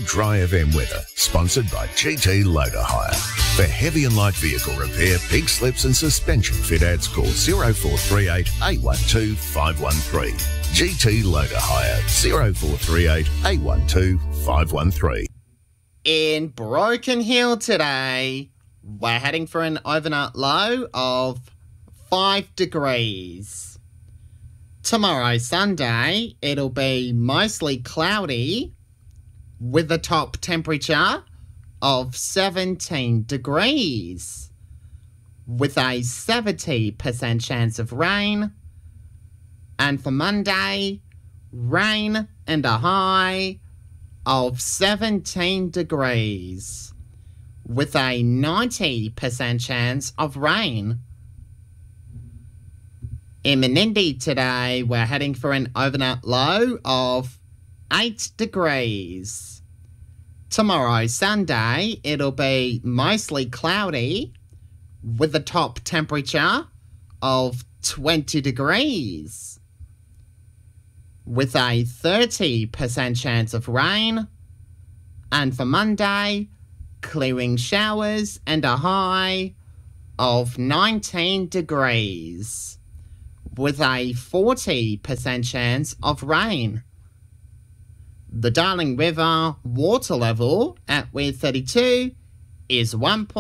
Dry FM weather, sponsored by GT Loader Hire. For heavy and light vehicle repair, pig slips and suspension fit outs, call 0438 812 513. GT Loader Hire, 0438 812 513. In Broken Hill today, we're heading for an overnight low of 5 degrees. Tomorrow, Sunday, it'll be mostly cloudy with a top temperature of 17 degrees with a 70% chance of rain. And for Monday, rain and a high of 17 degrees with a 90% chance of rain. In Menindee today, we're heading for an overnight low of 8 degrees. Tomorrow, Sunday, it'll be mostly cloudy with a top temperature of 20 degrees with a 30% chance of rain. And for Monday, clearing showers and a high of 19 degrees with a 40% chance of rain. The Darling River water level at Weir 32 is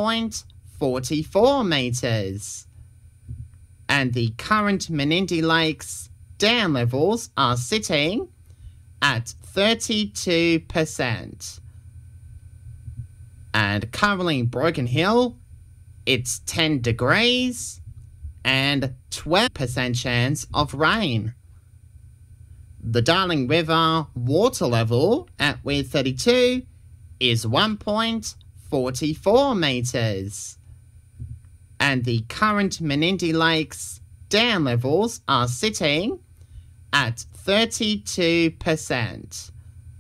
1.44 metres. And the current Menindee Lakes dam levels are sitting at 32%. And currently in Broken Hill, it's 10 degrees and 12% chance of rain. The Darling River water level at Weir 32 is 1.44 metres. And the current Menindee Lakes dam levels are sitting at 32%.